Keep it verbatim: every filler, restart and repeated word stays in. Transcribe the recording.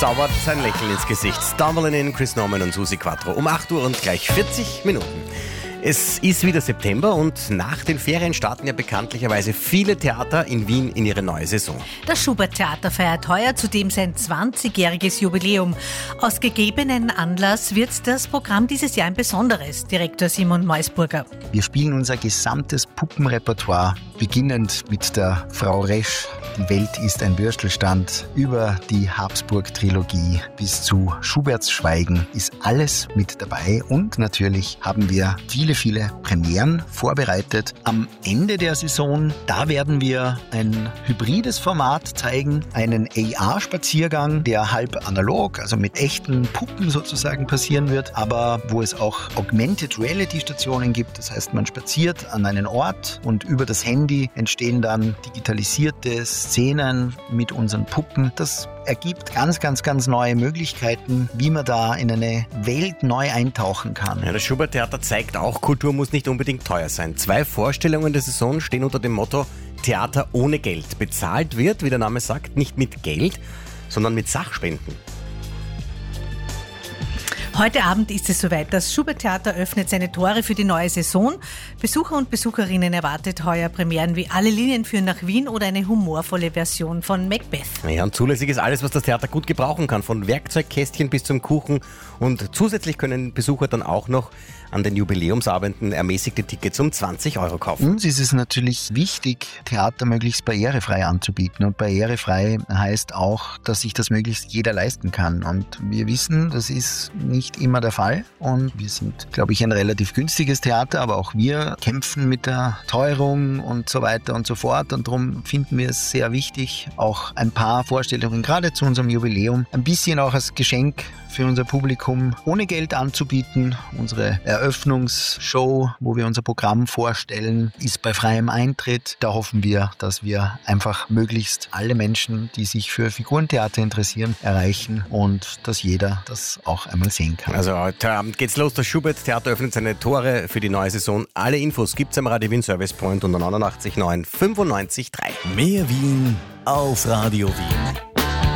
zaubert sein Lächeln ins Gesicht. Stumbling in Chris Norman und Susi Quattro um acht Uhr und gleich vierzig Minuten. Es ist wieder September und nach den Ferien starten ja bekanntlicherweise viele Theater in Wien in ihre neue Saison. Das Schubert-Theater feiert heuer zudem sein zwanzigjähriges Jubiläum. Aus gegebenen Anlass wird das Programm dieses Jahr ein besonderes, Direktor Simon Meusburger. Wir spielen unser gesamtes Puppenrepertoire, beginnend mit der Frau Resch, Die Welt ist ein Würstelstand, über die Habsburg-Trilogie bis zu Schuberts Schweigen ist alles mit dabei und natürlich haben wir viele viele Premieren vorbereitet. Am Ende der Saison, da werden wir ein hybrides Format zeigen, einen A R-Spaziergang, der halb analog, also mit echten Puppen sozusagen passieren wird, aber wo es auch Augmented Reality-Stationen gibt. Das heißt, man spaziert an einen Ort und über das Handy entstehen dann digitalisierte Szenen mit unseren Puppen. Das ergibt ganz, ganz, ganz neue Möglichkeiten, wie man da in eine Welt neu eintauchen kann. Ja, das Schubert-Theater zeigt auch, Kultur muss nicht unbedingt teuer sein. Zwei Vorstellungen der Saison stehen unter dem Motto Theater ohne Geld. Bezahlt wird, wie der Name sagt, nicht mit Geld, sondern mit Sachspenden. Heute Abend ist es soweit. Das Schubert-Theater öffnet seine Tore für die neue Saison. Besucher und Besucherinnen erwartet heuer Premieren wie Alle Linien führen nach Wien oder eine humorvolle Version von Macbeth. Ja, und zulässig ist alles, was das Theater gut gebrauchen kann, von Werkzeugkästchen bis zum Kuchen. Und zusätzlich können Besucher dann auch noch an den Jubiläumsabenden ermäßigte Tickets um zwanzig Euro kaufen. Uns ist es natürlich wichtig, Theater möglichst barrierefrei anzubieten. Und barrierefrei heißt auch, dass sich das möglichst jeder leisten kann. Und wir wissen, das ist nicht immer der Fall. Und wir sind, glaube ich, ein relativ günstiges Theater, aber auch wir kämpfen mit der Teuerung und so weiter und so fort. Und darum finden wir es sehr wichtig, auch ein paar Vorstellungen, gerade zu unserem Jubiläum, ein bisschen auch als Geschenk für unser Publikum ohne Geld anzubieten. Unsere Eröffnungsshow, wo wir unser Programm vorstellen, ist bei freiem Eintritt. Da hoffen wir, dass wir einfach möglichst alle Menschen, die sich für Figurentheater interessieren, erreichen und dass jeder das auch einmal sehen kann. Also heute Abend geht's los. Das Schubert-Theater öffnet seine Tore für die neue Saison. Alle Infos gibt's am Radio Wien Service Point unter neunundachtzig neun fünfundneunzig drei. Mehr Wien auf Radio Wien.